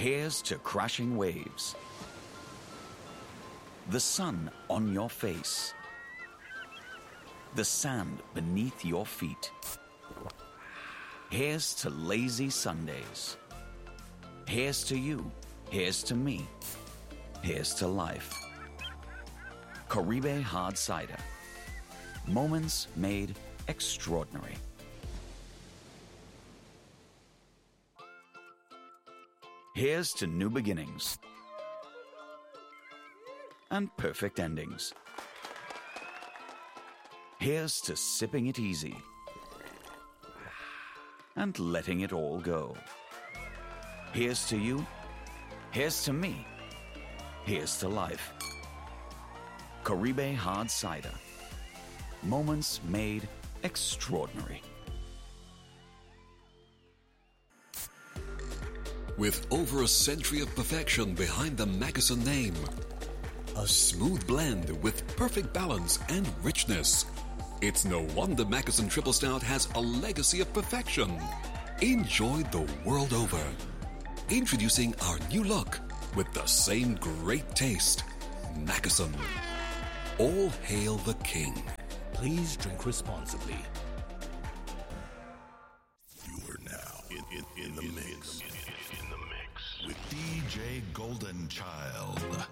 Here's to crashing waves. The sun on your face. The sand beneath your feet. Here's to lazy Sundays. Here's to you. Here's to me. Here's to life. Caribe Hard Cider. Moments made extraordinary. Here's to new beginnings and perfect endings. Here's to sipping it easy and letting it all go. Here's to you. Here's to me. Here's to life. Caribe Hard Cider. Moments made extraordinary. With over a century of perfection behind the Mackeson name, a smooth blend with perfect balance and richness, it's no wonder Mackeson Triple Stout has a legacy of perfection. Enjoyed the world over. Introducing our new look with the same great taste. Mackeson. All hail the king. Please drink responsibly. You are now in the mix with DJ Golden Child.